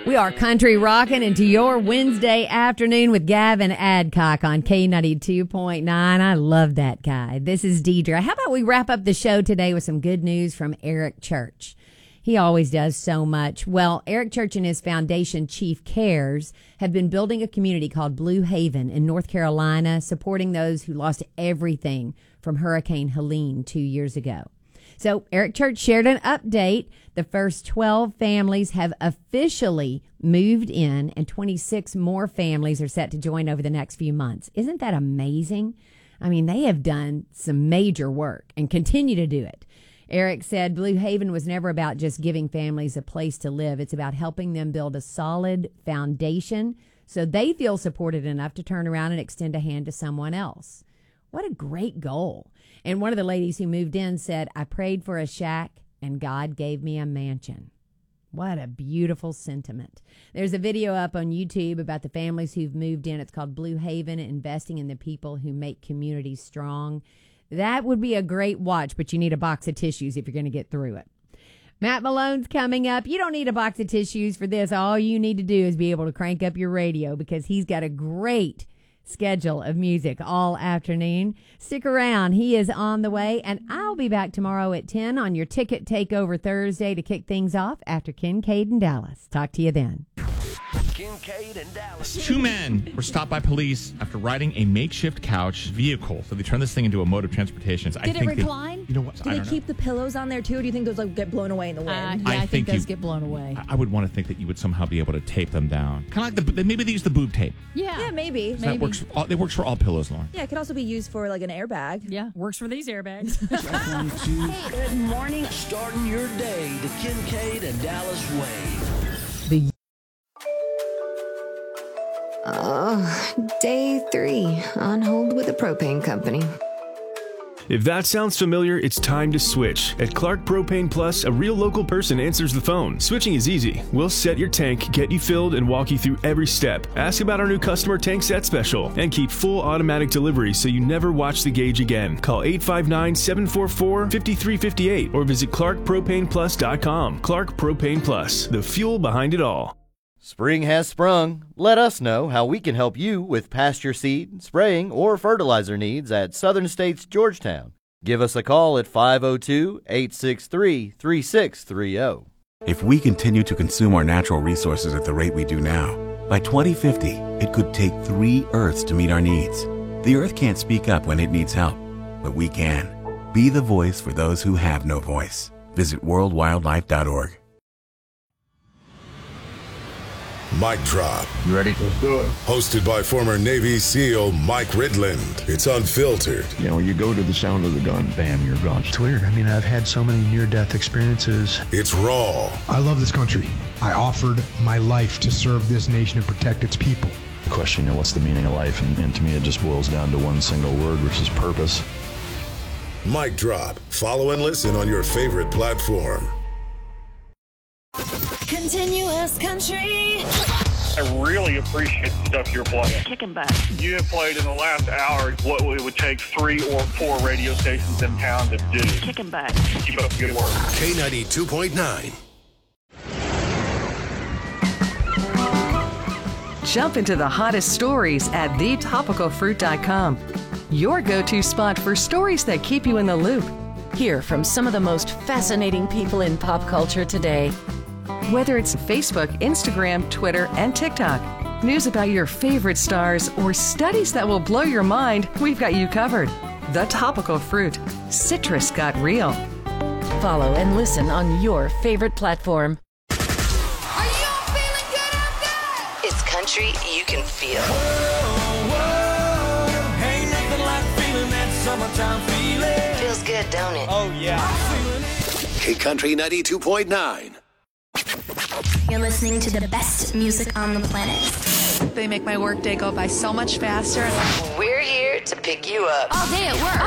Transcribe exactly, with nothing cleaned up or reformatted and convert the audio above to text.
We are country rocking into your Wednesday afternoon with Gavin Adcock on K ninety-two point nine. I love that guy. This is Deidre. How about we wrap up the show today with some good news from Eric Church? He always does so much. Well, Eric Church and his foundation, Chief Cares, have been building a community called Blue Haven in North Carolina, supporting those who lost everything from Hurricane Helene two years ago. So Eric Church shared an update. The first twelve families have officially moved in, and twenty-six more families are set to join over the next few months. Isn't that amazing? I mean, they have done some major work and continue to do it. Eric said Blue Haven was never about just giving families a place to live. It's about helping them build a solid foundation so they feel supported enough to turn around and extend a hand to someone else. What a great goal. And one of the ladies who moved in said, I prayed for a shack and God gave me a mansion. What a beautiful sentiment. There's a video up on YouTube about the families who've moved in. It's called Blue Haven, Investing in the People Who Make Communities Strong. That would be a great watch, but you need a box of tissues if you're going to get through it. Matt Malone's coming up. You don't need a box of tissues for this. All you need to do is be able to crank up your radio because he's got a great schedule of music all afternoon. Stick around. He is on the way, and I'll be back tomorrow at ten on your Ticket Takeover Thursday to kick things off after Kincaid and Dallas. Talk to you then. Kincaid and Dallas. Two men were stopped by police after riding a makeshift couch vehicle. So they turned this thing into a mode of transportation. So Did I it think recline? They, you know what? Did I they don't keep know. the pillows on there too, or do you think those like get blown away in the wind? Uh, yeah, I I, think, think those you- get blown away. I would want to think that you would somehow be able to tape them down. Kind of like the maybe they use the boob tape. Yeah. Yeah, maybe. So that works. For all, it works for all pillows, Lauren. Yeah, it could also be used for like an airbag. Yeah, works for these airbags. Hey, good morning. Starting your day the Kincaid and Dallas way. Oh, day three on hold with the propane company. If that sounds familiar, it's time to switch. At Clark Propane Plus, a real local person answers the phone. Switching is easy. We'll set your tank, get you filled, and walk you through every step. Ask about our new customer tank set special, and keep full automatic delivery so you never watch the gauge again. Call eight five nine, seven four four, five three five eight or visit clark propane plus dot com. Clark Propane Plus, the fuel behind it all. Spring has sprung. Let us know how we can help you with pasture seed, spraying, or fertilizer needs at Southern States Georgetown. Give us a call at five oh two, eight six three, three six three oh. If we continue to consume our natural resources at the rate we do now, by twenty fifty, it could take three Earths to meet our needs. The Earth can't speak up when it needs help, but we can. Be the voice for those who have no voice. Visit world wildlife dot org. Mic Drop. You ready? Let's do it. Hosted by former Navy SEAL Mike Ridland. It's unfiltered. You know, you go to the sound of the gun, bam, you're gone. It's weird. I mean, I've had so many near-death experiences. It's raw. I love this country. I offered my life to serve this nation and protect its people. The question, you know, what's the meaning of life? And, and to me, it just boils down to one single word, which is purpose. Mic Drop. Follow and listen on your favorite platform. Continuous country. I really appreciate the stuff you're playing. Kicking butt. You have played in the last hour what it would take three or four radio stations in town to do. Kicking butt. Keep up the good work. K ninety-two point nine. Jump into the hottest stories at the topical fruit dot com. Your go-to spot for stories that keep you in the loop. Hear from some of the most fascinating people in pop culture today. Whether it's Facebook, Instagram, Twitter, and TikTok, news about your favorite stars, or studies that will blow your mind, we've got you covered. The Topical Fruit. Citrus got real. Follow and listen on your favorite platform. Are y'all feeling good out there? It's country you can feel. Whoa, whoa, ain't nothing like feeling that summertime feeling. Feels good, don't it? Oh, yeah. K Country ninety-two point nine. You're listening to the best music on the planet. They make my workday go by so much faster. We're here to pick you up. All day at work.